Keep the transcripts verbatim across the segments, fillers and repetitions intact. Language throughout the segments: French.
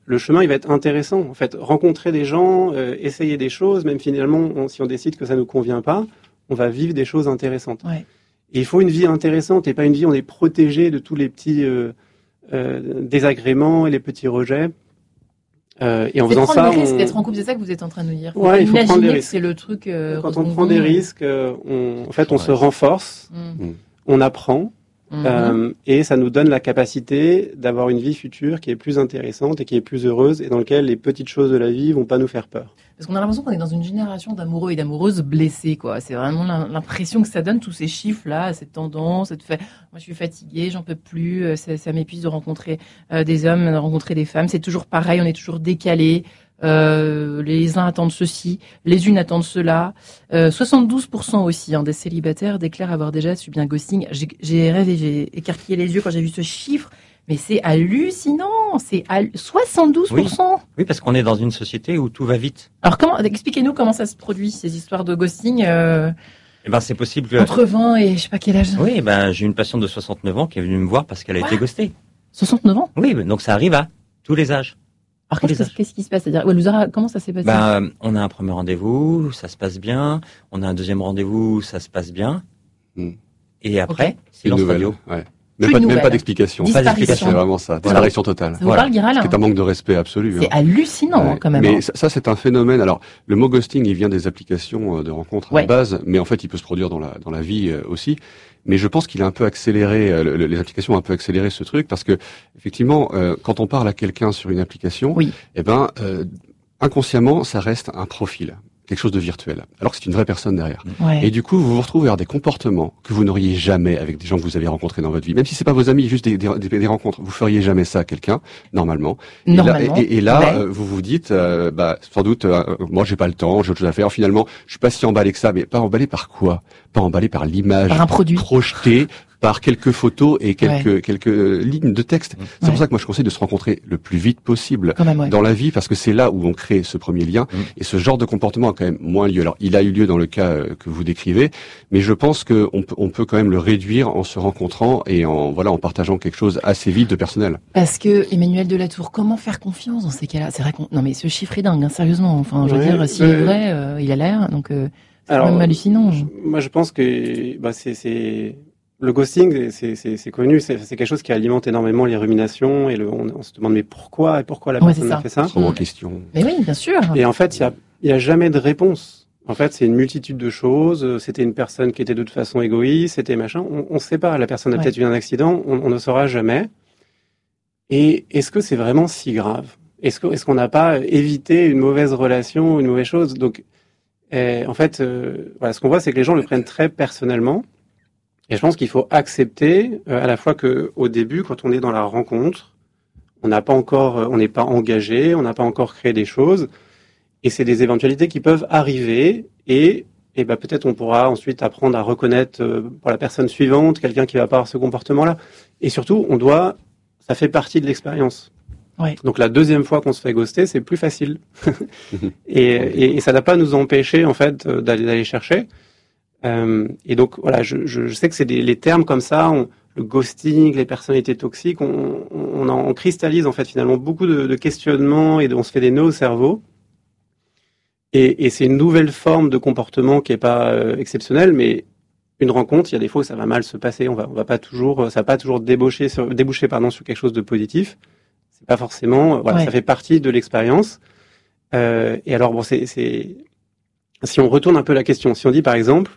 le chemin il va être intéressant. En fait, rencontrer des gens, euh, essayer des choses, même finalement, on, si on décide que ça nous convient pas, on va vivre des choses intéressantes. Ouais. Et il faut une vie intéressante et pas une vie où on est protégé de tous les petits euh, euh, désagréments et les petits rejets. Euh, et en c'est faisant prendre ça, le risque on... d'être en couple, c'est ça que vous êtes en train de nous dire. Faut Ouais, il faut prendre des risques. Que c'est le truc. Euh, Quand on prend des risques, euh, on, en fait, on ouais. se renforce, mmh. on apprend, mmh. euh, et ça nous donne la capacité d'avoir une vie future qui est plus intéressante et qui est plus heureuse et dans laquelle les petites choses de la vie vont pas nous faire peur. Parce qu'on a l'impression qu'on est dans une génération d'amoureux et d'amoureuses blessés, quoi. C'est vraiment l'impression que ça donne, tous ces chiffres-là, cette tendance, cette fait, moi je suis fatiguée, j'en peux plus, ça, ça m'épuise de rencontrer euh, des hommes, de rencontrer des femmes. C'est toujours pareil, on est toujours décalés. Euh, les uns attendent ceci, les unes attendent cela. Euh, soixante-douze pour cent aussi hein, des célibataires déclarent avoir déjà subi un ghosting. J'ai, j'ai rêvé, j'ai écarquillé les yeux quand j'ai vu ce chiffre. Mais c'est hallucinant, c'est hal... soixante-douze pour cent. Oui. oui, parce qu'on est dans une société où tout va vite. Alors comment, expliquez-nous comment ça se produit ces histoires de ghosting. Euh... Eh ben c'est possible que entre vingt et je sais pas quel âge. Oui, ben j'ai une patiente de soixante-neuf ans qui est venue me voir parce qu'elle a Quoi été ghostée. soixante-neuf ans. Oui, donc ça arrive à tous les âges. Alors qu'est-ce, les qu'est-ce qui se passe, c'est-à-dire, ouais, comment ça s'est passé? Ben on a un premier rendez-vous, ça se passe bien. On a un deuxième rendez-vous, ça se passe bien. Hmm. Et après, okay. silence radio. Ouais. Même pas, même pas d'explication. Pas d'explication. C'est vraiment ça. Disparition totale. Ça vous parle, Guéral? C'est un manque de respect absolu. C'est hein. hallucinant, ouais. hein, quand même. Mais hein. ça, ça, c'est un phénomène. Alors, le mot ghosting, il vient des applications de rencontres à ouais. la base, mais en fait, il peut se produire dans la, dans la vie aussi. Mais je pense qu'il a un peu accéléré, le, les applications ont un peu accéléré ce truc parce que, effectivement, euh, quand on parle à quelqu'un sur une application, oui. eh ben, euh, inconsciemment, ça reste un profil. Quelque chose de virtuel, alors que c'est une vraie personne derrière. Ouais. Et du coup, vous vous retrouvez à des comportements que vous n'auriez jamais avec des gens que vous avez rencontrés dans votre vie. Même si c'est pas vos amis, juste des, des, des, des rencontres, vous feriez jamais ça à quelqu'un, normalement. Normalement. Et là, et, et là ouais. euh, vous vous dites, euh, bah, sans doute, euh, moi j'ai pas le temps, j'ai autre chose à faire. Finalement, je suis pas si emballé que ça, mais pas emballé par quoi? Pas emballé par l'image par un produit projetée, par quelques photos et quelques ouais. quelques lignes de texte. Ouais. C'est pour ça que moi je conseille de se rencontrer le plus vite possible quand même, ouais. dans la vie, parce que c'est là où on crée ce premier lien. Mmh. Et ce genre de comportement a quand même moins lieu. Alors, il a eu lieu dans le cas que vous décrivez, mais je pense que on peut, on peut quand même le réduire en se rencontrant et en voilà en partageant quelque chose assez vite de personnel. Parce que Emmanuel Delatour, comment faire confiance dans ces cas-là? C'est vrai qu'on non mais ce chiffre est dingue, hein, sérieusement. Enfin, je veux ouais, dire, s'il est vrai, euh, il a l'air, donc euh, c'est Alors, quand même hallucinant. Je, moi, je pense que bah, c'est, c'est le ghosting, c'est, c'est, c'est connu, c'est, c'est quelque chose qui alimente énormément les ruminations et le, on, on se demande mais pourquoi et pourquoi la ouais, personne a fait ça. Trop en question. Mais oui, bien sûr. Et en fait, il y a, il y a jamais de réponse. En fait, c'est une multitude de choses. C'était une personne qui était de toute façon égoïste, c'était machin. On ne sait pas. La personne a ouais. peut-être eu un accident. On, on ne saura jamais. Et est-ce que c'est vraiment si grave? Est-ce que, est-ce qu'on n'a pas évité une mauvaise relation, une mauvaise chose? Donc, eh, en fait, euh, voilà, ce qu'on voit, c'est que les gens le prennent très personnellement. Et je pense qu'il faut accepter euh, à la fois que, au début, quand on est dans la rencontre, on n'a pas encore, on n'est pas engagé, on n'a pas encore créé des choses. Et c'est des éventualités qui peuvent arriver et, et ben peut-être on pourra ensuite apprendre à reconnaître euh, pour la personne suivante quelqu'un qui va pas avoir ce comportement-là. Et surtout, on doit, ça fait partie de l'expérience. Ouais. Donc la deuxième fois qu'on se fait ghoster, c'est plus facile. et, et, et ça n'a pas à nous empêcher en fait d'aller, d'aller chercher. Euh, et donc voilà, je, je, je sais que c'est des, les termes comme ça, on, le ghosting, les personnalités toxiques, on, on, en, on cristallise en fait finalement beaucoup de, de questionnements et de, on se fait des nœuds au cerveau. Et, et c'est une nouvelle forme de comportement qui est pas euh, exceptionnelle, mais une rencontre, il y a des fois où ça va mal se passer. On va, on va pas toujours, ça va pas toujours déboucher sur, déboucher pardon sur quelque chose de positif. C'est pas forcément, voilà, ouais. ça fait partie de l'expérience. Euh, et alors bon, c'est, c'est, si on retourne un peu la question, si on dit par exemple,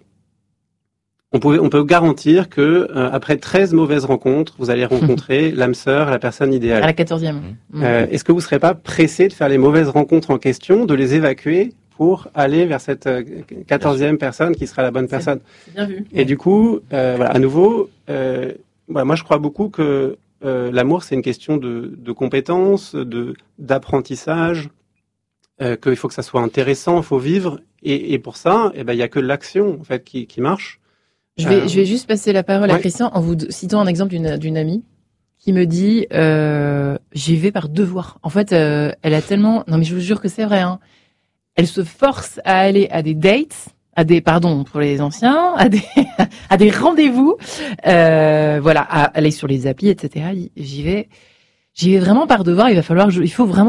on pouvait, on peut garantir que euh, après treize mauvaises rencontres, vous allez rencontrer l'âme sœur, la personne idéale. À la quatorzième. Mmh. Euh, est-ce que vous serez pas pressé de faire les mauvaises rencontres en question, de les évacuer pour aller vers cette quatorzième personne qui sera la bonne personne. C'est bien vu. Et du coup, euh, voilà, à nouveau, euh, voilà, moi je crois beaucoup que euh, l'amour c'est une question de, de compétences, de d'apprentissage, euh, qu'il faut que ça soit intéressant, il faut vivre, et, et pour ça, eh ben il y a que l'action en fait qui, qui marche. Je vais, euh, je vais juste passer la parole ouais. à Christian en vous citant un exemple d'une, d'une amie qui me dit euh, j'y vais par devoir. En fait, euh, elle a tellement, non mais je vous jure que c'est vrai, hein. Elle se force à aller à des dates, à des, pardon pour les anciens, à des, à des rendez-vous, euh, voilà, à aller sur les applis, et cetera. J'y vais, j'y vais vraiment par devoir. Il va falloir, il faut vraiment